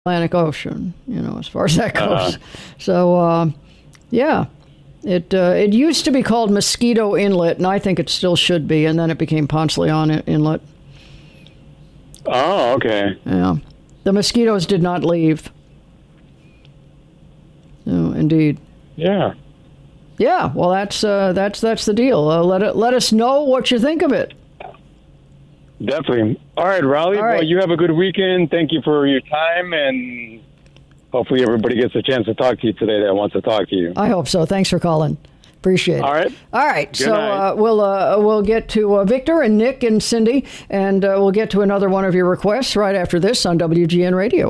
Atlantic Ocean, as far as that goes. So, yeah. It used to be called Mosquito Inlet, and I think it still should be, and then it became Ponce Leon Inlet. Oh, okay. Yeah. The mosquitoes did not leave. Oh, indeed. Yeah. Yeah, well, that's the deal. Let us know what you think of it. Definitely. All right, Raleigh. All right. Well, you have a good weekend. Thank you for your time, and hopefully everybody gets a chance to talk to you today that wants to talk to you. I hope so. Thanks for calling. Appreciate it. All right. Good so we'll get to Victor and Nick and Cindy, and we'll get to another one of your requests right after this on WGN Radio.